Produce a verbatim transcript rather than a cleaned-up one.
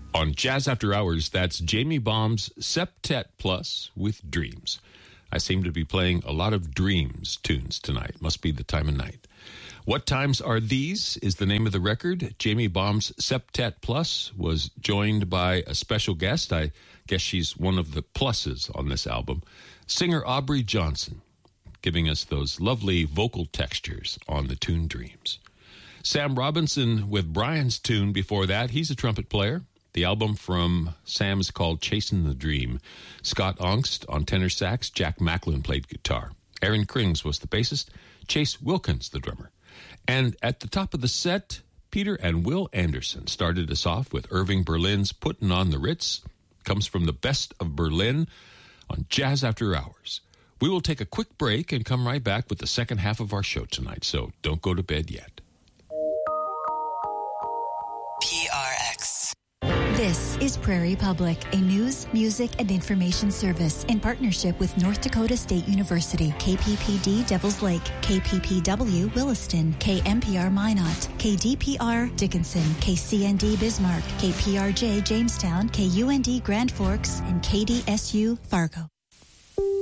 On Jazz After Hours, that's Jamie Baum's Septet Plus with Dreams. I seem to be playing a lot of Dreams tunes tonight. Must be the time of night. What Times Are These is the name of the record. Jamie Baum's Septet Plus was joined by a special guest. I guess she's one of the pluses on this album. Singer Aubrey Johnson, giving us those lovely vocal textures on the tune Dreams. Sam Robinson with Brian's tune before that. He's a trumpet player. The album from Sam is called Chasing the Dream. Scott Ongst on tenor sax. Jack Macklin played guitar. Aaron Krings was the bassist. Chase Wilkins the drummer. And at the top of the set, Peter and Will Anderson started us off with Irving Berlin's Puttin' on the Ritz. Comes from the best of Berlin on Jazz After Hours. We will take a quick break and come right back with the second half of our show tonight, so don't go to bed yet. P R X. This is Prairie Public, a news, music, and information service in partnership with North Dakota State University, K P P D Devils Lake, K P P W Williston, K M P R Minot, K D P R Dickinson, K C N D Bismarck, K P R J Jamestown, K U N D Grand Forks, and K D S U Fargo.